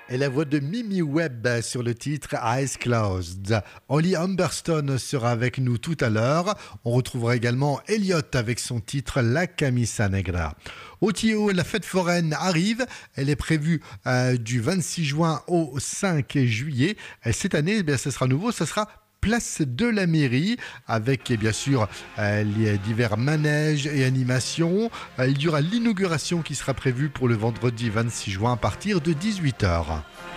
Et la voix de Mimi Webb sur le titre Eyes Closed. Holly Humberstone sera avec nous tout à l'heure. On retrouvera également Elliot avec son titre La Camisa Negra. Au Tio, la fête foraine arrive. Elle est prévue du 26 juin au 5 juillet. Et cette année, ce sera nouveau. Ce sera place de la mairie avec bien sûr les divers manèges et animations. Il y aura l'inauguration qui sera prévue pour le vendredi 26 juin à partir de 18h.